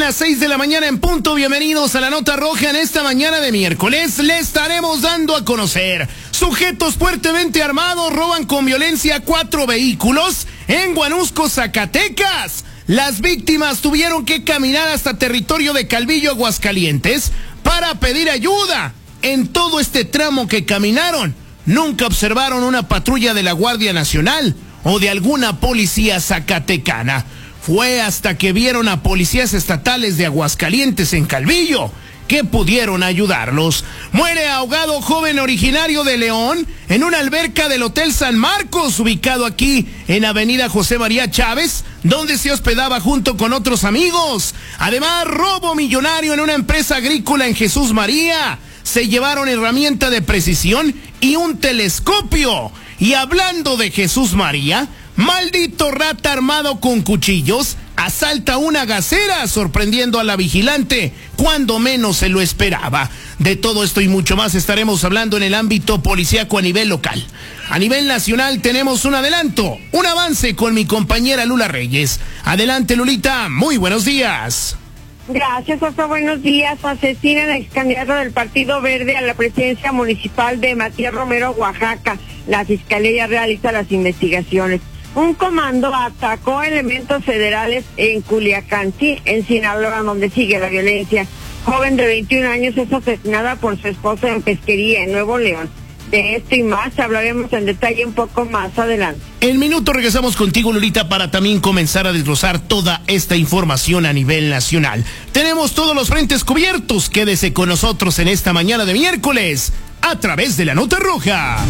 las 6 de la mañana en punto. Bienvenidos a la Nota Roja. En esta mañana de miércoles le estaremos dando a conocer: sujetos fuertemente armados roban con violencia 4 vehículos en Huanusco, Zacatecas. Las víctimas tuvieron que caminar hasta territorio de Calvillo, Aguascalientes, para pedir ayuda. En todo este tramo que caminaron, nunca observaron una patrulla de la Guardia Nacional o de alguna policía zacatecana. Fue hasta que vieron a policías estatales de Aguascalientes en Calvillo que pudieron ayudarlos. Muere ahogado joven originario de León en una alberca del Hotel San Marcos, ubicado aquí en Avenida José María Chávez, donde se hospedaba junto con otros amigos. Además, robo millonario en una empresa agrícola en Jesús María. Se llevaron herramienta de precisión y un telescopio. Y hablando de Jesús María, maldito rata armado con cuchillos asalta una gasera, sorprendiendo a la vigilante cuando menos se lo esperaba. De todo esto y mucho más estaremos hablando en el ámbito policíaco a nivel local. A nivel nacional tenemos un adelanto, un avance con mi compañera Lula Reyes. Adelante, Lulita, muy buenos días. Gracias, Oso. Buenos días. Asesinan al ex candidato del Partido Verde a la presidencia municipal de Matías Romero, Oaxaca. La Fiscalía realiza las investigaciones. Un comando atacó elementos federales en Culiacán, sí, en Sinaloa, donde sigue la violencia. Joven de 21 años es asesinada por su esposo en Pesquería, en Nuevo León. De esto y más hablaremos en detalle un poco más adelante. En minuto regresamos contigo, Lolita, para también comenzar a desglosar toda esta información a nivel nacional. Tenemos todos los frentes cubiertos. Quédese con nosotros en esta mañana de miércoles a través de la Nota Roja.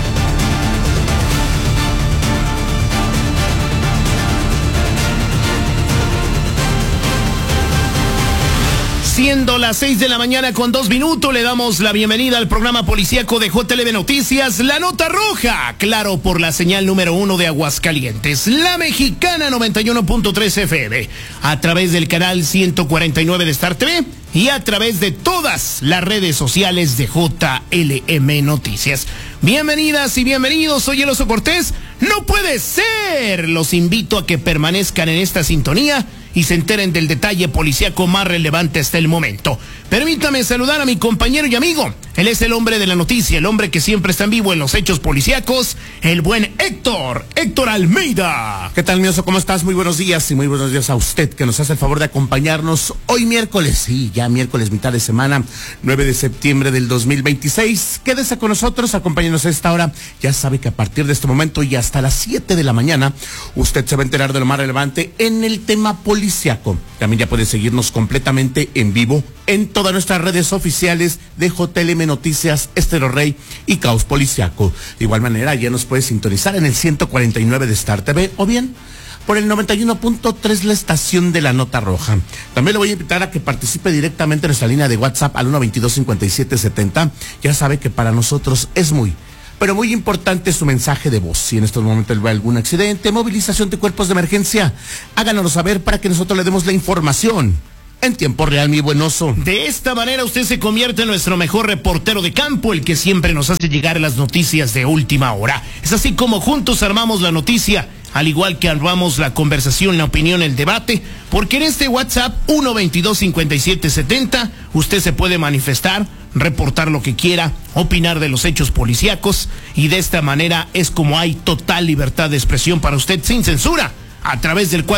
Siendo las 6 de la mañana con 2 minutos, le damos la bienvenida al programa policíaco de JLB Noticias, La Nota Roja, claro, por la señal número 1 de Aguascalientes, La Mexicana 91.3 FM, a través del canal 149 de Star TV y a través de todas las redes sociales de JLM Noticias. Bienvenidas y bienvenidos, soy el Oso Cortés. No puede ser, los invito a que permanezcan en esta sintonía y se enteren del detalle policíaco más relevante hasta el momento. Permítame saludar a mi compañero y amigo. Él es el hombre de la noticia, el hombre que siempre está en vivo en los hechos policíacos, el buen Héctor Almeida. ¿Qué tal, mi Oso? ¿Cómo estás? Muy buenos días y muy buenos días a usted que nos hace el favor de acompañarnos hoy miércoles. Sí, ya miércoles, mitad de semana, 9 de septiembre del 2026. Quédese con nosotros, acompáñenos a esta hora. Ya sabe que a partir de este momento y hasta las 7 de la mañana, usted se va a enterar de lo más relevante en el tema policíaco. También ya puede seguirnos completamente en vivo en todas nuestras redes oficiales de JLM Noticias, Estéreo Rey y Caos Policíaco. De igual manera, ya nos puede sintonizar en el 149 de Star TV o bien por el 91.3, la estación de La Nota Roja. También le voy a invitar a que participe directamente en nuestra línea de WhatsApp al 122-5770. Ya sabe que para nosotros es muy, pero muy importante su mensaje de voz. Si en estos momentos ve algún accidente, movilización de cuerpos de emergencia, háganoslo saber para que nosotros le demos la información en tiempo real, mi buen Oso. De esta manera usted se convierte en nuestro mejor reportero de campo, el que siempre nos hace llegar las noticias de última hora. Es así como juntos armamos la noticia, al igual que armamos la conversación, la opinión, el debate, porque en este WhatsApp 122-5770 usted se puede manifestar, reportar lo que quiera, opinar de los hechos policíacos, y de esta manera es como hay total libertad de expresión para usted sin censura, a través del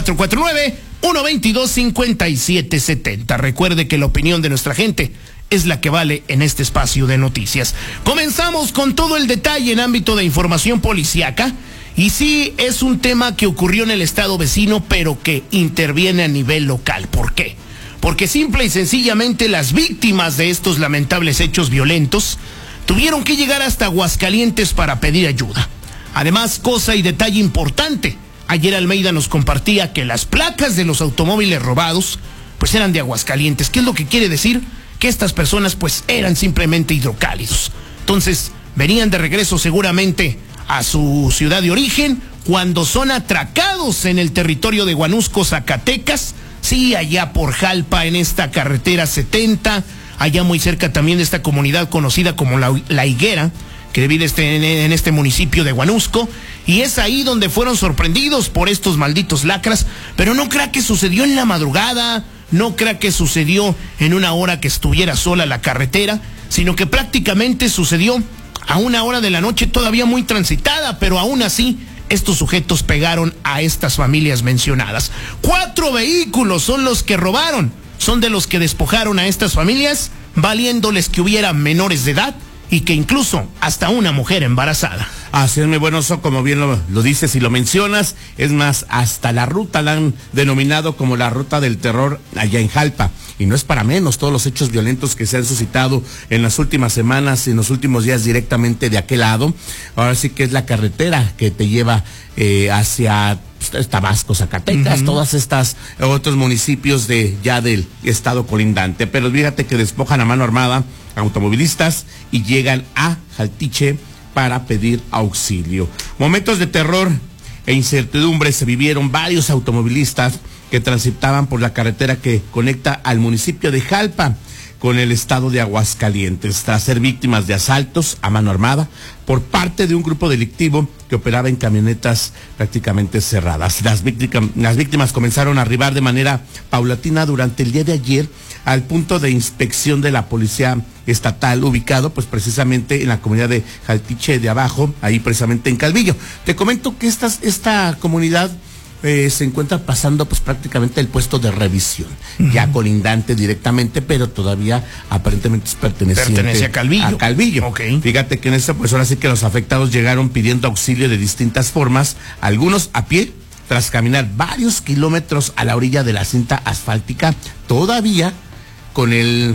449-122-5770. Recuerde que la opinión de nuestra gente es la que vale en este espacio de noticias. Comenzamos con todo el detalle en ámbito de información policíaca. Y sí, es un tema que ocurrió en el estado vecino, pero que interviene a nivel local. ¿Por qué? Porque simple y sencillamente las víctimas de estos lamentables hechos violentos tuvieron que llegar hasta Aguascalientes para pedir ayuda. Además, cosa y detalle importante, ayer Almeida nos compartía que las placas de los automóviles robados pues eran de Aguascalientes. ¿Qué es lo que quiere decir? Que estas personas pues eran simplemente hidrocálidos. Entonces, venían de regreso seguramente a su ciudad de origen cuando son atracados en el territorio de Huanusco, Zacatecas. Sí, allá por Jalpa, en esta carretera 70, allá muy cerca también de esta comunidad conocida como La Higuera, que vive en este municipio de Huanusco, y es ahí donde fueron sorprendidos por estos malditos lacras. Pero no crea que sucedió en la madrugada, no crea que sucedió en una hora que estuviera sola la carretera, sino que prácticamente sucedió a una hora de la noche todavía muy transitada, pero aún así estos sujetos pegaron a estas familias mencionadas. 4 vehículos son los que robaron, son de los que despojaron a estas familias, valiéndoles que hubiera menores de edad y que incluso hasta una mujer embarazada. Así es, mi buen Oso, como bien lo dices y lo mencionas. Es más, hasta la ruta la han denominado como la ruta del terror allá en Jalpa. Y no es para menos todos los hechos violentos que se han suscitado en las últimas semanas y en los últimos días directamente de aquel lado. Ahora sí que es la carretera que te lleva hacia Tabasco, Zacatecas, todas estas otros municipios del estado colindante. Pero fíjate que despojan a mano armada a automovilistas y llegan a Jaltiche para pedir auxilio. Momentos de terror e incertidumbre se vivieron varios automovilistas que transitaban por la carretera que conecta al municipio de Jalpa con el estado de Aguascalientes, tras ser víctimas de asaltos a mano armada por parte de un grupo delictivo que operaba en camionetas prácticamente cerradas. Las víctimas comenzaron a arribar de manera paulatina durante el día de ayer al punto de inspección de la policía estatal, ubicado pues precisamente en la comunidad de Jaltiche de Abajo, ahí precisamente en Calvillo. Te comento que esta comunidad se encuentra pasando pues prácticamente el puesto de revisión, ya colindante directamente, pero todavía aparentemente es pertenece a Calvillo. A Calvillo. Okay. Fíjate que en eso pues ahora sí que los afectados llegaron pidiendo auxilio de distintas formas, algunos a pie, tras caminar varios kilómetros a la orilla de la cinta asfáltica, todavía con el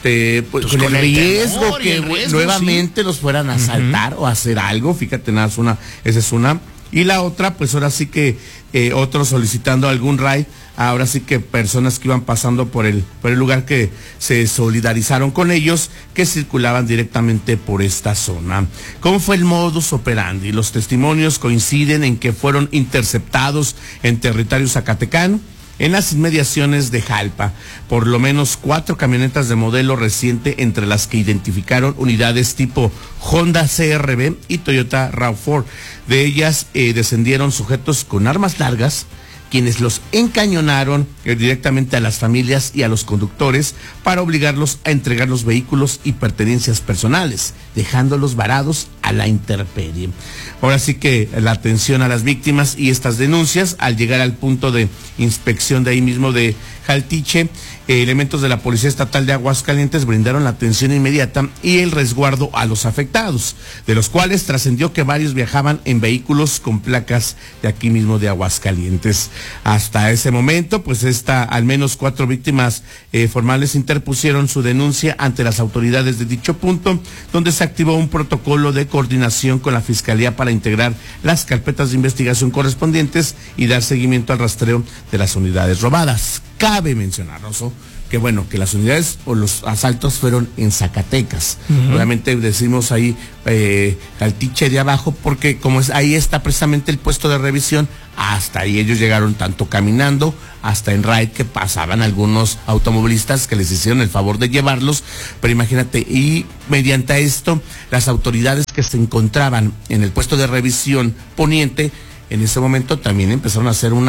con el riesgo que nuevamente los fueran a asaltar o a hacer algo. Fíjate, nada, esa es una. Y la otra, pues ahora sí que otros solicitando algún ride, ahora sí que personas que iban pasando por el lugar que se solidarizaron con ellos, que circulaban directamente por esta zona. ¿Cómo fue el modus operandi? Los testimonios coinciden en que fueron interceptados en territorio zacatecano, en las inmediaciones de Jalpa, por lo menos 4 camionetas de modelo reciente, entre las que identificaron unidades tipo Honda CR-V y Toyota RAV4. De ellas descendieron sujetos con armas largas, quienes los encañonaron directamente a las familias y a los conductores para obligarlos a entregar los vehículos y pertenencias personales, dejándolos varados a la intemperie. Ahora sí que la atención a las víctimas y estas denuncias, al llegar al punto de inspección de ahí mismo de Jaltiche, elementos de la Policía Estatal de Aguascalientes brindaron la atención inmediata y el resguardo a los afectados, de los cuales trascendió que varios viajaban en vehículos con placas de aquí mismo de Aguascalientes. Hasta ese momento, pues al menos 4 víctimas formales interpusieron su denuncia ante las autoridades de dicho punto, donde se activó un protocolo de coordinación con la Fiscalía para integrar las carpetas de investigación correspondientes y dar seguimiento al rastreo de las unidades robadas. Cabe mencionar, Rosso, que bueno, que las unidades o los asaltos fueron en Zacatecas. Obviamente decimos ahí Jaltiche de Abajo, porque como ahí está precisamente el puesto de revisión, hasta ahí ellos llegaron tanto caminando, hasta en ride, que pasaban algunos automovilistas que les hicieron el favor de llevarlos. Pero imagínate, y mediante esto, las autoridades que se encontraban en el puesto de revisión poniente, en ese momento también empezaron a hacer un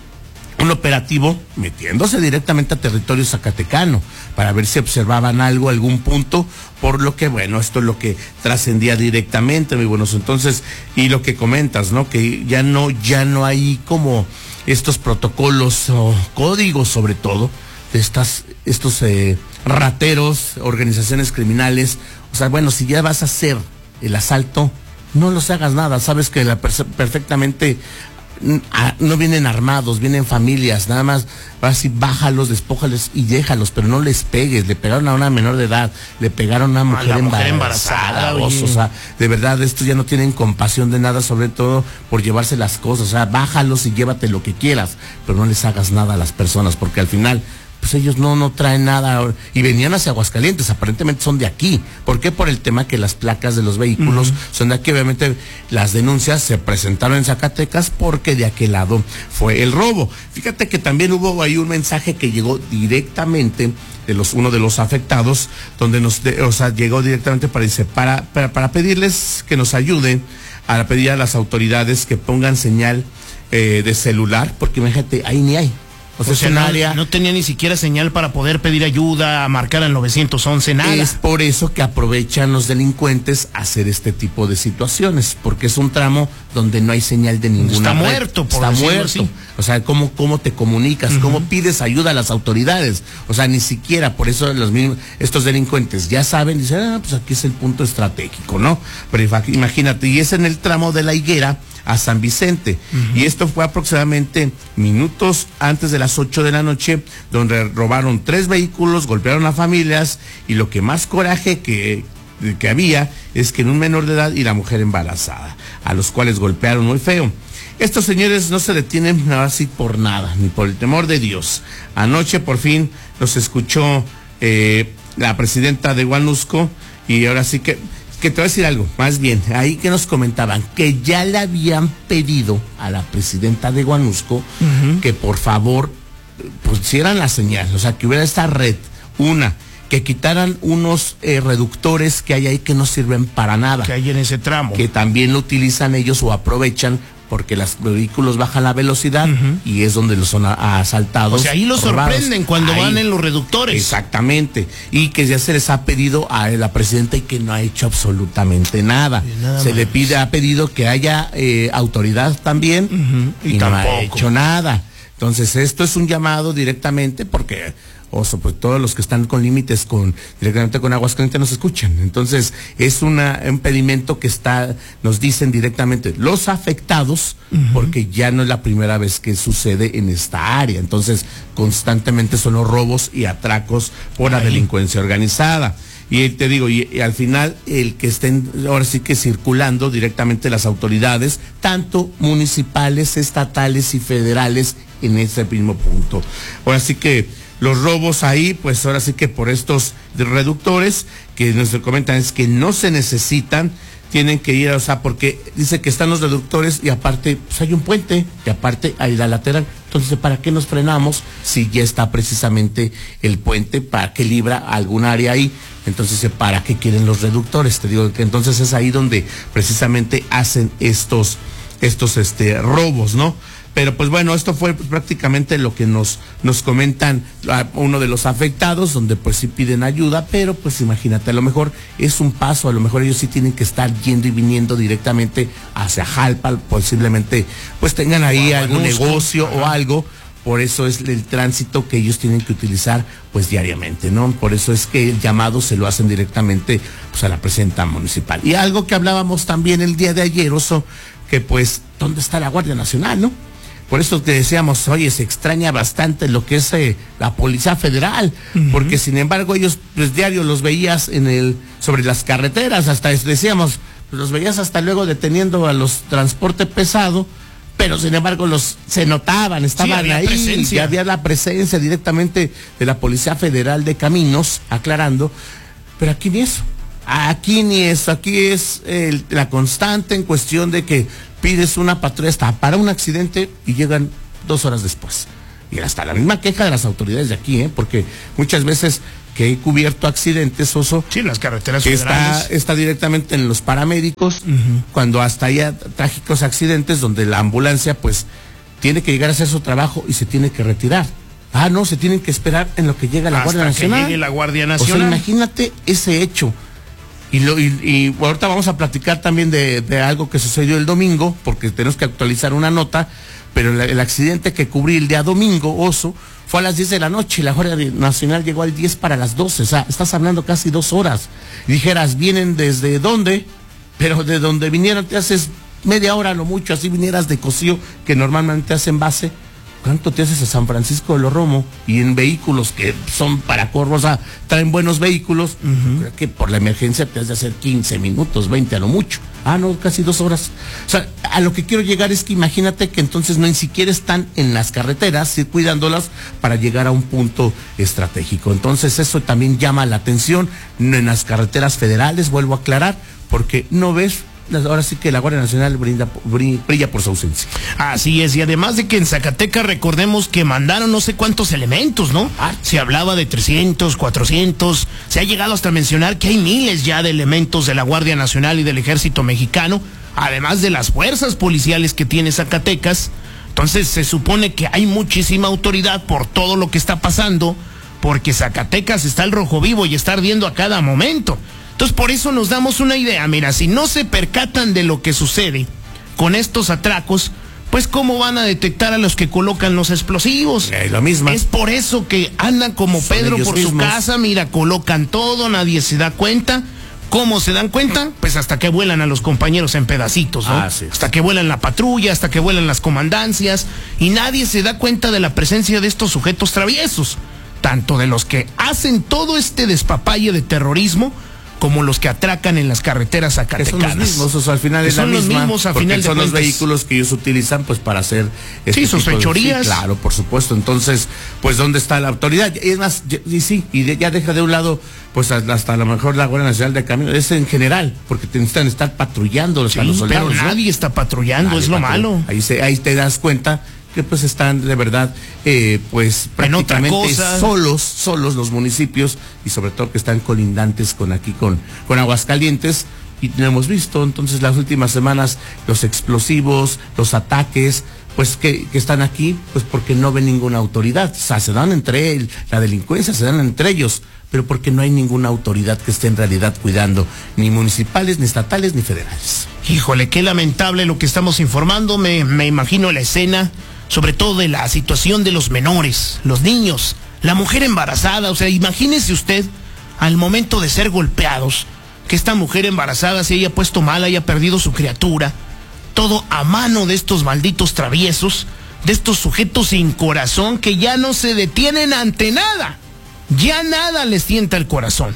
operativo metiéndose directamente a territorio zacatecano para ver si observaban algún punto, por lo que bueno, esto es lo que trascendía directamente, muy buenos. Entonces, y lo que comentas, ¿no? Que ya no hay como estos protocolos o códigos, sobre todo de estos rateros, organizaciones criminales. O sea, bueno, si ya vas a hacer el asalto, no los hagas nada, sabes que perfectamente no vienen armados, vienen familias, nada más así bájalos, despójales y déjalos, pero no les pegues. Le pegaron a una menor de edad, le pegaron a una mujer embarazada. O sea, de verdad, estos ya no tienen compasión de nada, sobre todo por llevarse las cosas. O sea, bájalos y llévate lo que quieras, pero no les hagas nada a las personas, porque al final pues ellos no traen nada, y venían hacia Aguascalientes, aparentemente son de aquí. ¿Por qué? Por el tema que las placas de los vehículos son de aquí. Obviamente las denuncias se presentaron en Zacatecas porque de aquel lado fue el robo. Fíjate que también hubo ahí un mensaje que llegó directamente de uno de los afectados, donde llegó directamente para pedirles que nos ayuden a pedir a las autoridades que pongan señal de celular, porque imagínate, ahí ni hay. O sea, es un área... No tenía ni siquiera señal para poder pedir ayuda, marcar al 911, nada. Es por eso que aprovechan los delincuentes a hacer este tipo de situaciones, porque es un tramo donde no hay señal de ninguna Está red. muerto, por Está decirlo muerto. así. O sea, ¿cómo te comunicas? ¿Cómo pides ayuda a las autoridades? O sea, ni siquiera, por eso estos delincuentes ya saben, dicen, pues aquí es el punto estratégico, ¿no? Pero imagínate, y es en el tramo de La Higuera a San Vicente. Y esto fue aproximadamente minutos antes de las 8 de la noche, donde robaron 3 vehículos, golpearon a familias, y lo que más coraje que había es que en un menor de edad y la mujer embarazada, a los cuales golpearon muy feo. Estos señores no se detienen así por nada, ni por el temor de Dios. Anoche por fin los escuchó la presidenta de Huanusco, y ahora sí que te voy a decir algo, más bien, ahí que nos comentaban que ya le habían pedido a la presidenta de Huanusco que por favor pusieran la señal, o sea, que hubiera esta red, que quitaran unos reductores que hay ahí que no sirven para nada. Que hay en ese tramo. Que también lo utilizan ellos o aprovechan porque los vehículos bajan la velocidad y es donde los son asaltados. O sea, ahí los sorprenden cuando van en los reductores. Exactamente. Y que ya se les ha pedido a la presidenta y que no ha hecho absolutamente nada. Ha pedido que haya autoridad también y no ha hecho nada. Entonces, esto es un llamado directamente porque... pues todos los que están con límites directamente con Aguascalientes nos escuchan. Entonces, es un pedimento que nos dicen directamente los afectados, porque ya no es la primera vez que sucede en esta área. Entonces, constantemente son los robos y atracos por la delincuencia organizada. Y te digo, y al final, el que estén ahora sí que circulando directamente las autoridades, tanto municipales, estatales y federales, en ese mismo punto. Ahora sí que los robos ahí, pues ahora sí que por estos reductores que nos comentan es que no se necesitan, tienen que ir, o sea, porque dice que están los reductores y aparte pues hay un puente y aparte hay la lateral. Entonces, ¿para qué nos frenamos si ya está precisamente el puente? ¿Para qué libra algún área ahí? Entonces, ¿para qué quieren los reductores? Te digo que entonces es ahí donde precisamente hacen estos robos, ¿no? Pero pues bueno, esto fue prácticamente lo que nos comentan uno de los afectados, donde pues sí piden ayuda, pero pues imagínate, a lo mejor es un paso, a lo mejor ellos sí tienen que estar yendo y viniendo directamente hacia Jalpa, posiblemente pues tengan ahí algún negocio o algo, por eso es el tránsito que ellos tienen que utilizar pues diariamente, ¿no? Por eso es que el llamado se lo hacen directamente pues a la presidenta municipal. Y algo que hablábamos también el día de ayer, Oso, que pues, ¿dónde está la Guardia Nacional, no? Por eso te decíamos, oye, se extraña bastante lo que es la Policía Federal, porque sin embargo ellos, pues diario los veías sobre las carreteras, hasta decíamos, los veías hasta luego deteniendo a los transporte pesado, pero sin embargo se notaban, estaban ahí, ya había la presencia directamente de la Policía Federal de Caminos, aclarando, pero aquí ni eso. Aquí es la constante en cuestión de que pides una patrulla hasta para un accidente y llegan 2 horas después. Y hasta la misma queja de las autoridades de aquí, porque muchas veces que he cubierto accidentes, Oso. Sí, las carreteras federales. Está directamente en los paramédicos, cuando hasta haya trágicos accidentes donde la ambulancia pues tiene que llegar a hacer su trabajo y se tiene que retirar. No, se tienen que esperar en lo que llega la Guardia Nacional. Hasta que llegue la Guardia Nacional. O sea, imagínate ese hecho. Y ahorita vamos a platicar también de algo que sucedió el domingo, porque tenemos que actualizar una nota, pero el accidente que cubrí el día domingo, Oso, fue a las 10 de la noche, y la Guardia Nacional llegó al 10 para las 12, o sea, estás hablando casi 2 horas. Y dijeras, ¿vienen desde dónde? Pero de donde vinieron te haces media hora, lo mucho, así vinieras de Cocío, que normalmente hacen base. ¿Cuánto te haces a San Francisco de los Romo? Y en vehículos que son para corros, o sea, traen buenos vehículos, creo que por la emergencia te has de hacer 15 minutos, 20 a lo mucho. No, casi 2 horas. O sea, a lo que quiero llegar es que imagínate que entonces no ni siquiera están en las carreteras, cuidándolas para llegar a un punto estratégico. Entonces eso también llama la atención en las carreteras federales, vuelvo a aclarar, porque no ves. Ahora sí que la Guardia Nacional brilla por su ausencia. Así es, y además de que en Zacatecas recordemos que mandaron no sé cuántos elementos, ¿no? Se hablaba de 300, 400, se ha llegado hasta mencionar que hay miles ya de elementos de la Guardia Nacional y del Ejército Mexicano, además de las fuerzas policiales que tiene Zacatecas, Entonces se supone que hay muchísima autoridad por todo lo que está pasando, porque Zacatecas está al rojo vivo y está ardiendo a cada momento. Entonces por eso nos damos una idea. Mira, si no se percatan de lo que sucede con estos atracos, pues cómo van a detectar a los que colocan los explosivos. Lo mismo. Es por eso que andan como Pedro por su casa, mira, colocan todo, nadie se da cuenta. ¿Cómo se dan cuenta? Pues hasta que vuelan a los compañeros en pedacitos, ¿no? Sí. Hasta que vuelan la patrulla, hasta que vuelan las comandancias, y nadie se da cuenta de la presencia de estos sujetos traviesos, tanto de los que hacen todo este despapalle de terrorismo, como los que atracan en las carreteras zacatecanas. Son los mismos, o sea, al final es la misma. Son los mismos, a final de cuentas. Son los vehículos que ellos utilizan, pues, para hacer... sus fechorías. Sí, claro, por supuesto. Entonces, pues, ¿dónde está la autoridad? Y es más, ya deja de un lado, pues, hasta a lo mejor la Guardia Nacional de Caminos, es en general, porque necesitan estar patrullando a los soldados. Pero nadie está patrullando, es lo malo. Ahí te das cuenta que pues están de verdad pues prácticamente solos los municipios, y sobre todo que están colindantes con Aguascalientes, y lo hemos visto. Entonces las últimas semanas los explosivos, los ataques, pues que están aquí, pues porque no ven ninguna autoridad. O sea, se dan la delincuencia se dan entre ellos, pero porque no hay ninguna autoridad que esté en realidad cuidando, ni municipales, ni estatales, ni federales. Híjole, qué lamentable lo que estamos informando. Me imagino la escena, sobre todo de la situación de los menores, los niños, la mujer embarazada. O sea, imagínese usted al momento de ser golpeados, que esta mujer embarazada se haya puesto mal, haya perdido su criatura, todo a mano de estos malditos traviesos, de estos sujetos sin corazón que ya no se detienen ante nada. Ya nada les tienta el corazón,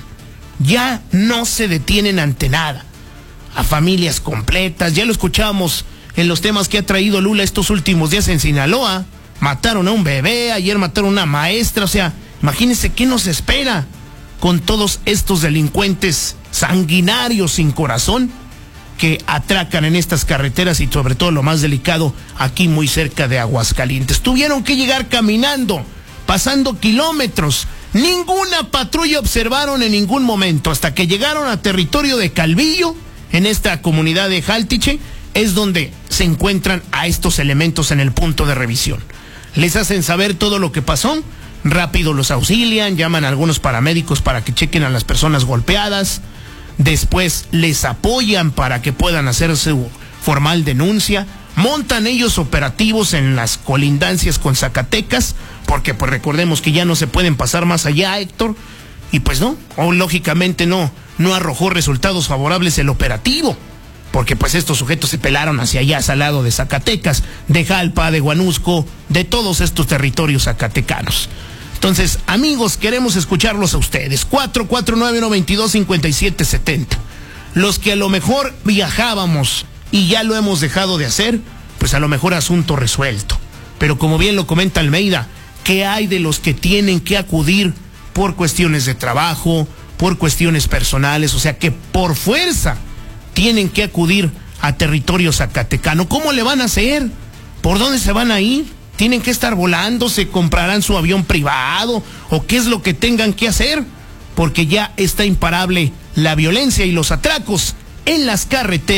ya no se detienen ante nada. A familias completas, ya lo escuchábamos en los temas que ha traído Lula estos últimos días en Sinaloa. Mataron a un bebé, ayer mataron a una maestra. O sea, imagínense qué nos espera con todos estos delincuentes sanguinarios sin corazón que atracan en estas carreteras, y sobre todo lo más delicado, aquí muy cerca de Aguascalientes. Tuvieron que llegar caminando, pasando kilómetros. Ninguna patrulla observaron en ningún momento, hasta que llegaron a territorio de Calvillo, en esta comunidad de Jaltiche, es donde se encuentran a estos elementos en el punto de revisión. Les hacen saber todo lo que pasó, rápido los auxilian, llaman a algunos paramédicos para que chequen a las personas golpeadas, después les apoyan para que puedan hacer su formal denuncia, montan ellos operativos en las colindancias con Zacatecas, porque pues recordemos que ya no se pueden pasar más allá, Héctor, y pues no, lógicamente no arrojó resultados favorables el operativo, porque pues estos sujetos se pelaron hacia allá, al lado de Zacatecas, de Jalpa, de Huanusco, de todos estos territorios zacatecanos. Entonces, amigos, queremos escucharlos a ustedes. 449-122-5770. Los que a lo mejor viajábamos y ya lo hemos dejado de hacer, pues a lo mejor asunto resuelto. Pero como bien lo comenta Almeida, ¿qué hay de los que tienen que acudir por cuestiones de trabajo, por cuestiones personales? O sea, que por fuerza tienen que acudir a territorio zacatecano. ¿Cómo le van a hacer? ¿Por dónde se van a ir? ¿Tienen que estar volando? ¿Se comprarán su avión privado? ¿O qué es lo que tengan que hacer? Porque ya está imparable la violencia y los atracos en las carreteras.